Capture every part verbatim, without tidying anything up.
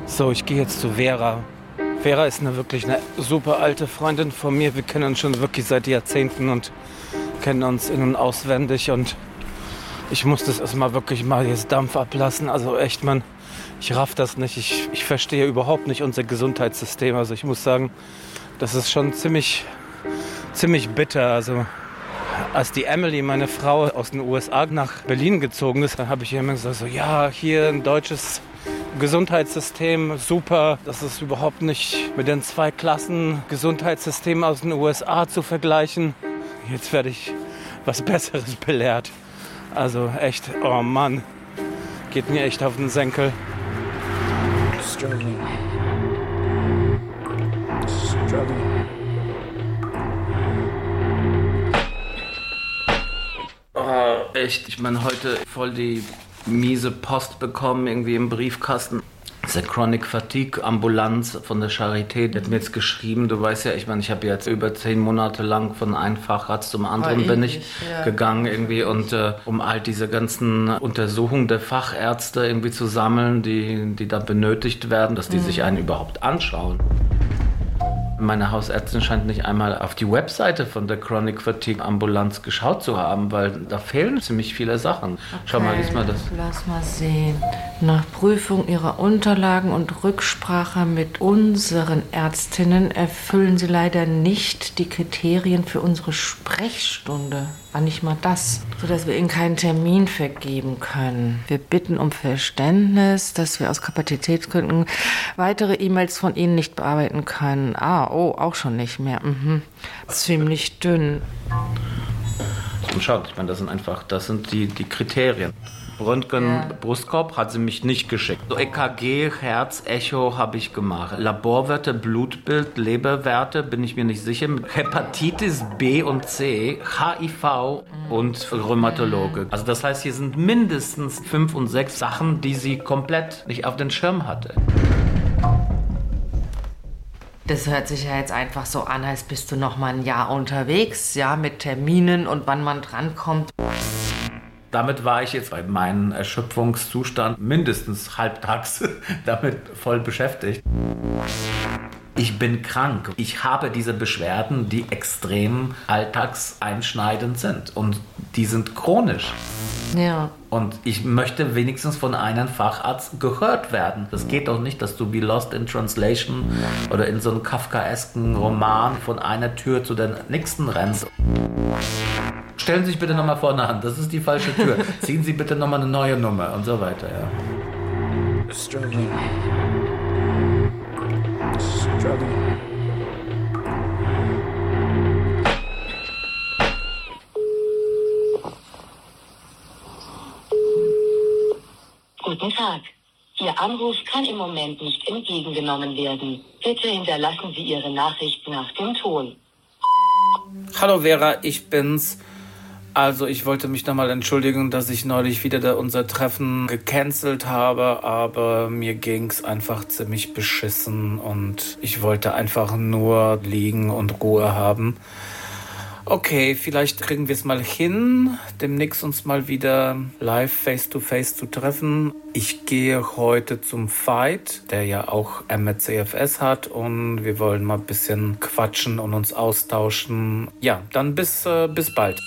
So, ich gehe jetzt zu Vera. Vera ist eine wirklich eine super alte Freundin von mir. Wir kennen uns schon wirklich seit Jahrzehnten und kennen uns in- und auswendig. Und ich muss das erstmal wirklich mal jetzt Dampf ablassen. Also echt, Mann, ich raff das nicht. Ich, ich verstehe überhaupt nicht unser Gesundheitssystem. Also ich muss sagen, das ist schon ziemlich, ziemlich bitter. Also als die Emily, meine Frau, aus den U S A nach Berlin gezogen ist, dann habe ich ihr immer gesagt, so, ja, hier ein deutsches Gesundheitssystem, super. Das ist überhaupt nicht mit den zwei Klassen Gesundheitssystemen aus den U S A zu vergleichen. Jetzt werde ich was Besseres belehrt. Also echt, oh Mann, geht mir echt auf den Senkel. Struggling. Struggling. Oh, echt, ich meine, heute voll die miese Post bekommen, irgendwie im Briefkasten. Das ist der Chronic Fatigue Ambulanz von der Charité. Die hat mir jetzt geschrieben, du weißt ja, ich meine, ich habe jetzt über zehn Monate lang von einem Facharzt zum anderen bin ich ja. gegangen irgendwie und äh, um all diese ganzen Untersuchungen der Fachärzte irgendwie zu sammeln, die, die da benötigt werden, dass die mhm. sich einen überhaupt anschauen. Meine Hausärztin scheint nicht einmal auf die Webseite von der Chronic Fatigue Ambulanz geschaut zu haben, weil da fehlen ziemlich viele Sachen. Okay, schau mal, lies mal das. Lass mal sehen. Nach Prüfung Ihrer Unterlagen und Rücksprache mit unseren Ärztinnen erfüllen Sie leider nicht die Kriterien für unsere Sprechstunde. War nicht mal das, sodass wir Ihnen keinen Termin vergeben können. Wir bitten um Verständnis, dass wir aus Kapazitätsgründen weitere E-Mails von Ihnen nicht bearbeiten können. Ah, oh, auch schon nicht mehr. Mhm. Ziemlich dünn. Und schaut, ich meine, das sind einfach, das sind die, die Kriterien. Röntgen, ja. Brustkorb hat sie mich nicht geschickt. So E K G, Herz, Echo habe ich gemacht. Laborwerte, Blutbild, Leberwerte, bin ich mir nicht sicher. Hepatitis B und C, H I V und Rheumatologe. Also das heißt, hier sind mindestens fünf und sechs Sachen, die sie komplett nicht auf den Schirm hatte. Das hört sich ja jetzt einfach so an, als bist du noch mal ein Jahr unterwegs, ja, mit Terminen und wann man drankommt. Damit war ich jetzt bei meinem Erschöpfungszustand mindestens halbtags damit voll beschäftigt. Ich bin krank. Ich habe diese Beschwerden, die extrem alltagseinschneidend sind. Und die sind chronisch. Ja. Und ich möchte wenigstens von einem Facharzt gehört werden. Das geht doch nicht, dass du wie Lost in Translation oder in so einem kafkaesken Roman von einer Tür zu der nächsten rennst. Stellen Sie sich bitte nochmal vorne an, das ist die falsche Tür. Ziehen Sie bitte nochmal eine neue Nummer und so weiter. Ja. Struggling. Struggling. Guten Tag. Ihr Anruf kann im Moment nicht entgegengenommen werden. Bitte hinterlassen Sie Ihre Nachricht nach dem Ton. Hallo Vera, ich bin's. Also ich wollte mich nochmal entschuldigen, dass ich neulich wieder da unser Treffen gecancelt habe, aber mir ging's einfach ziemlich beschissen und ich wollte einfach nur liegen und Ruhe haben. Okay, vielleicht kriegen wir es mal hin, demnächst uns mal wieder live face-to-face zu treffen. Ich gehe heute zum Veit, der ja auch M R C F S hat und wir wollen mal ein bisschen quatschen und uns austauschen. Ja, dann bis, äh, bis bald.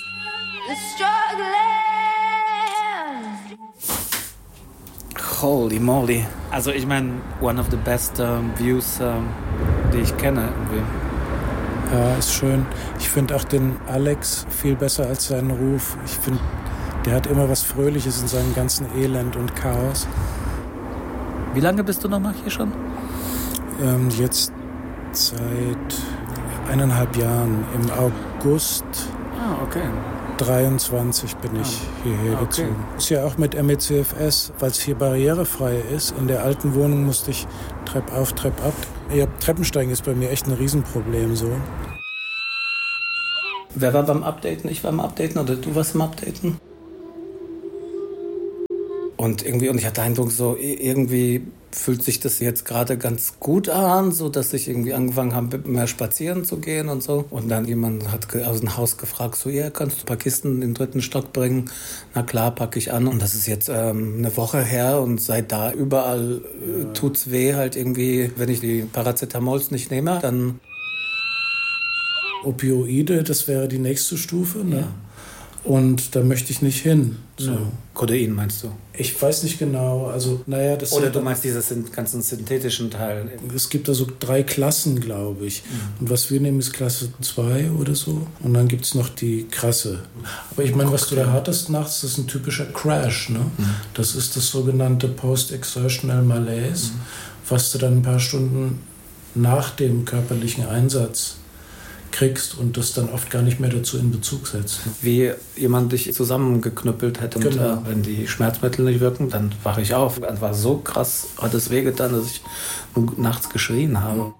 Holy moly. Also ich meine, one of the best um, views, um, die ich kenne irgendwie. Ja, ist schön. Ich finde auch den Alex viel besser als seinen Ruf. Ich finde, der hat immer was Fröhliches in seinem ganzen Elend und Chaos. Wie lange bist du nochmal hier schon? Ähm, jetzt seit eineinhalb Jahren. Im August ah, okay. dreiundzwanzig bin ich ah, hierher okay. gezogen. Ist ja auch mit M E C F S, weil es hier barrierefrei ist. In der alten Wohnung musste ich Trepp auf, Trepp ab. Ja, Treppensteigen ist bei mir echt ein Riesenproblem so. Wer war beim Updaten? Ich war beim Updaten oder du warst beim Updaten? Und irgendwie, und ich hatte den Eindruck, so irgendwie fühlt sich das jetzt gerade ganz gut an, so dass ich irgendwie angefangen habe, mehr spazieren zu gehen und so. Und dann jemand hat aus dem Haus gefragt, so, ja, kannst du ein paar Kisten in den dritten Stock bringen? Na klar, packe ich an. Und das ist jetzt ähm, eine Woche her und seit da überall äh, tut's weh halt irgendwie, wenn ich die Paracetamols nicht nehme, dann... Opioide, das wäre die nächste Stufe, ne? Ja. Und da möchte ich nicht hin. So. Ja. Codein meinst du? Ich weiß nicht genau. Also, naja, das Oder du meinst diese ganzen synthetischen Teile? Es gibt da so drei Klassen, glaube ich. Mhm. Und was wir nehmen, ist Klasse zwei oder so. Und dann gibt es noch die krasse. Aber ich meine, was du da hattest nachts, das ist ein typischer Crash. Ne? Mhm. Das ist das sogenannte Post-Exertional Malaise, mhm. was du dann ein paar Stunden nach dem körperlichen Einsatz kriegst und das dann oft gar nicht mehr dazu in Bezug setzt. Wie jemand dich zusammengeknüppelt hätte. Genau. Und äh, wenn die Schmerzmittel nicht wirken, dann wache ich auf. Das war so krass, hat es wehgetan, dass ich nachts geschrien habe.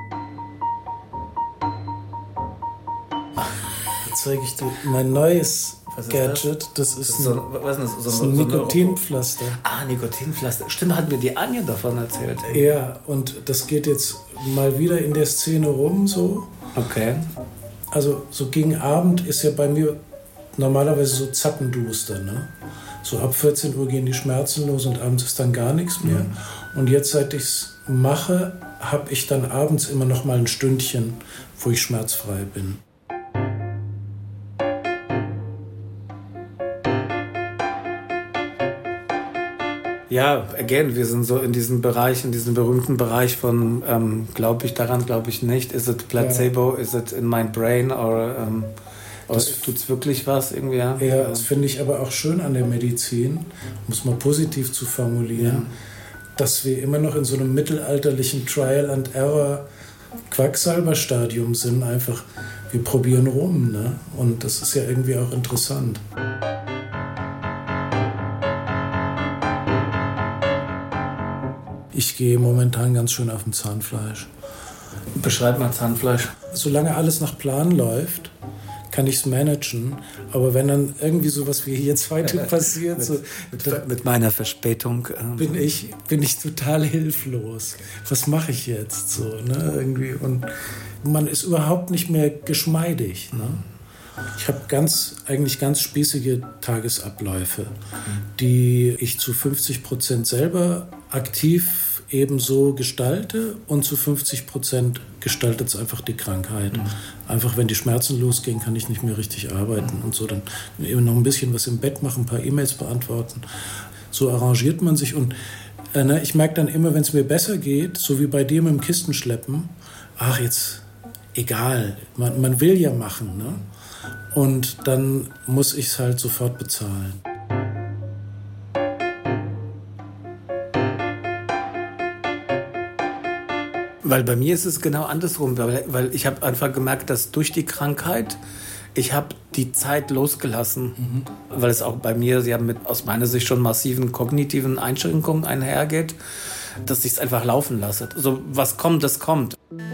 Jetzt zeige ich dir mein neues Gadget. Das ist, das ist ein, so, was ist das? So, so, ein so Nikotinpflaster. Ah, Nikotinpflaster. Stimmt, hat mir die Anja davon erzählt. Ey. Ja, und das geht jetzt mal wieder in der Szene rum so. Okay. Also so gegen Abend ist ja bei mir normalerweise so zappenduster, ne? So ab vierzehn Uhr gehen die Schmerzen los und abends ist dann gar nichts mehr. Mhm. Und jetzt, seit ich es mache, habe ich dann abends immer noch mal ein Stündchen, wo ich schmerzfrei bin. Ja, again, wir sind so in diesem Bereich, in diesem berühmten Bereich von, ähm, glaube ich daran, glaube ich nicht. Is it placebo? Ja. Is it in my brain? Or, ähm, tut es wirklich was irgendwie? Ja, ja, das finde ich aber auch schön an der Medizin, um es mal positiv zu formulieren, ja. dass wir immer noch in so einem mittelalterlichen Trial-and-Error-Quacksalber-Stadium sind. Einfach, wir probieren rum, ne? Und das ist ja irgendwie auch interessant. Ich gehe momentan ganz schön auf dem Zahnfleisch. Beschreib mal Zahnfleisch. Solange alles nach Plan läuft, kann ich es managen. Aber wenn dann irgendwie sowas wie jetzt heute passiert, mit, so, mit, mit meiner Verspätung, ähm, bin ich bin ich total hilflos. Was mache ich jetzt so, ne? Irgendwie und man ist überhaupt nicht mehr geschmeidig, ne? Ich habe ganz, eigentlich ganz spießige Tagesabläufe, die ich zu fünfzig Prozent selber aktiv ebenso gestalte und zu fünfzig Prozent gestaltet es einfach die Krankheit. Mhm. Einfach, wenn die Schmerzen losgehen, kann ich nicht mehr richtig arbeiten mhm. und so. Dann eben noch ein bisschen was im Bett machen, ein paar E-Mails beantworten. So arrangiert man sich und äh, ne, ich merke dann immer, wenn es mir besser geht, so wie bei dir mit dem Kistenschleppen, ach jetzt, egal, man, man will ja machen, ne? Und dann muss ich es halt sofort bezahlen. Weil bei mir ist es genau andersrum, weil, weil ich habe einfach gemerkt, dass durch die Krankheit ich habe die Zeit losgelassen, mhm. weil es auch bei mir ja mit aus meiner Sicht schon massiven kognitiven Einschränkungen einhergeht, dass ich es einfach laufen lasse. So was kommt, das kommt.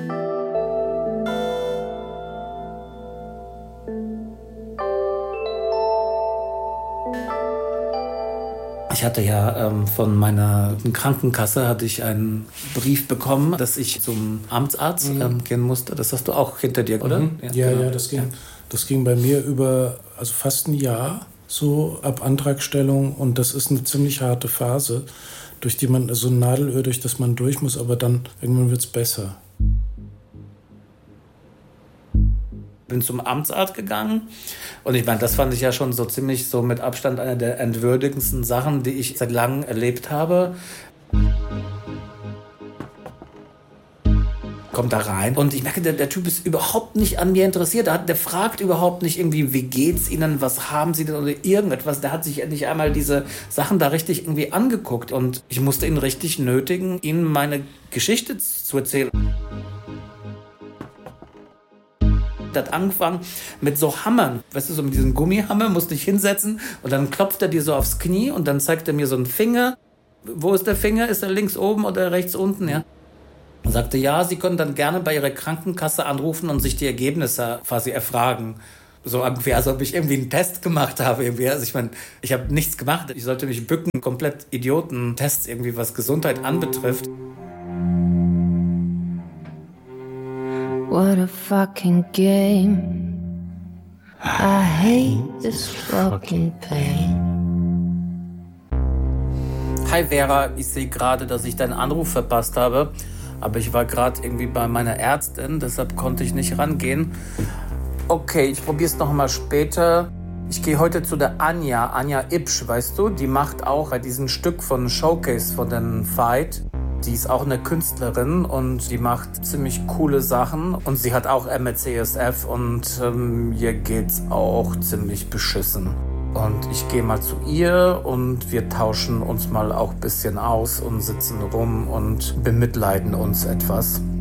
Ich hatte ja ähm, von meiner Krankenkasse hatte ich einen Brief bekommen, dass ich zum Amtsarzt mhm. ähm, gehen musste. Das hast du auch hinter dir, oder? Mhm. Ja, ja, genau. ja, das ging, das ging bei mir über also fast ein Jahr so ab Antragstellung und das ist eine ziemlich harte Phase, durch die man so ein Nadelöhr, durch das man durch muss, aber dann irgendwann wird es besser. Bin zum Amtsarzt gegangen und ich meine, das fand ich ja schon so ziemlich so mit Abstand eine der entwürdigendsten Sachen, die ich seit langem erlebt habe. Kommt da rein und ich merke, der, der Typ ist überhaupt nicht an mir interessiert. Der, hat, der fragt überhaupt nicht irgendwie, wie geht's Ihnen, was haben Sie denn oder irgendetwas. Der hat sich nicht einmal diese Sachen da richtig irgendwie angeguckt und ich musste ihn richtig nötigen, ihm meine Geschichte zu erzählen. Hat angefangen mit so Hammern, weißt du, so mit diesem Gummihammer, musste ich hinsetzen und dann klopft er dir so aufs Knie und dann zeigt er mir so einen Finger. Wo ist der Finger? Ist er links oben oder rechts unten? Ja. Und sagte, ja, Sie können dann gerne bei Ihrer Krankenkasse anrufen und sich die Ergebnisse quasi erfragen. So irgendwie, als ob ich irgendwie einen Test gemacht habe. Irgendwie. Also ich meine, ich habe nichts gemacht. Ich sollte mich bücken. Komplett Idiotentests irgendwie, was Gesundheit anbetrifft. What a fucking game. I hate this fucking pain. Hi Vera, ich sehe gerade, dass ich deinen Anruf verpasst habe. Aber ich war gerade irgendwie bei meiner Ärztin, deshalb konnte ich nicht rangehen. Okay, ich probiere es nochmal später. Ich gehe heute zu der Anja, Anja Ipsch, weißt du? Die macht auch bei diesem Stück von Showcase von den Fight. Die ist auch eine Künstlerin und die macht ziemlich coole Sachen. Und sie hat auch M E C S F und ähm, ihr geht's auch ziemlich beschissen. Und ich gehe mal zu ihr und wir tauschen uns mal auch ein bisschen aus und sitzen rum und bemitleiden uns etwas.